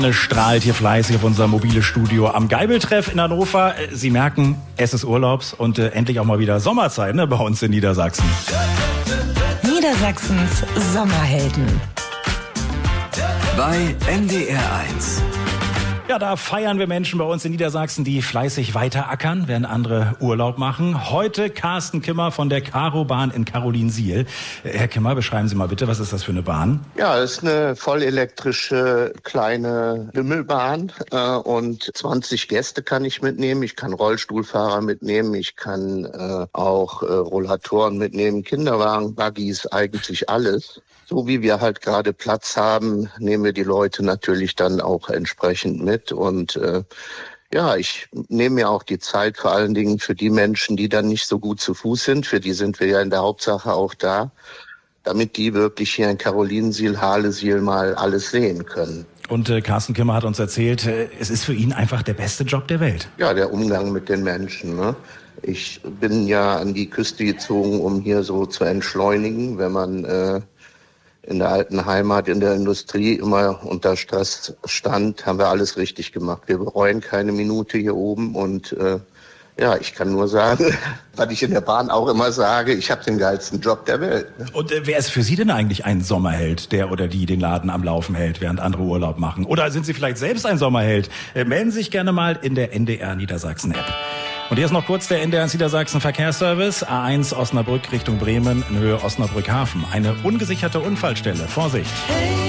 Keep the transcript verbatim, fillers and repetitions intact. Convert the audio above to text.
Strahlt hier fleißig auf unser mobiles Studio am Geibeltreff in Hannover. Sie merken, es ist Urlaubs und äh, endlich auch mal wieder Sommerzeit, ne, bei uns in Niedersachsen. Niedersachsens Sommerhelden. Bei N D R eins. Ja, da feiern wir Menschen bei uns in Niedersachsen, die fleißig weiter ackern, während andere Urlaub machen. Heute Carsten Kimmer von der Carobahn in Karolinsiel. Herr Kimmer, beschreiben Sie mal bitte, was ist das für eine Bahn? Ja, es ist eine vollelektrische kleine Bimmelbahn äh, und zwanzig Gäste kann ich mitnehmen. Ich kann Rollstuhlfahrer mitnehmen, ich kann äh, auch äh, Rollatoren mitnehmen, Kinderwagen, Buggies, eigentlich alles. So wie wir halt gerade Platz haben, nehmen wir die Leute natürlich dann auch entsprechend mit. Und äh, ja, ich nehme mir auch die Zeit vor allen Dingen für die Menschen, die dann nicht so gut zu Fuß sind. Für die sind wir ja in der Hauptsache auch da, damit die wirklich hier in Karolinsiel, Harlesiel mal alles sehen können. Und äh, Carsten Kimmer hat uns erzählt, äh, es ist für ihn einfach der beste Job der Welt. Ja, der Umgang mit den Menschen, ne? Ich bin ja an die Küste gezogen, um hier so zu entschleunigen, wenn man äh, in der alten Heimat, in der Industrie immer unter Stress stand, haben wir alles richtig gemacht. Wir bereuen keine Minute hier oben und äh, ja, ich kann nur sagen, was ich in der Bahn auch immer sage, ich habe den geilsten Job der Welt. Ne? Und äh, wer ist für Sie denn eigentlich ein Sommerheld, der oder die den Laden am Laufen hält, während andere Urlaub machen? Oder sind Sie vielleicht selbst ein Sommerheld? Äh, melden Sie sich gerne mal in der N D R Niedersachsen App. Und hier ist noch kurz der N D R Niedersachsen Verkehrsservice. A eins Osnabrück Richtung Bremen in Höhe Osnabrück Hafen. Eine ungesicherte Unfallstelle. Vorsicht!